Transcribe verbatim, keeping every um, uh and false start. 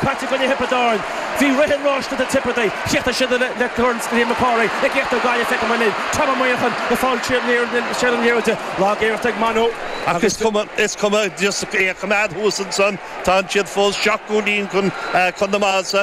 Patrick on the Hippodarn. Fi Rihan Rosh to the tipper day. Shifta should the the turns to Macquarie. They get the guy effect on in. Tama Moyachan the fall chip near the Sheldon here to log here take Manu. It's come it's come just a command Huson son. Tanchid falls Shakudin kun Kondamasa.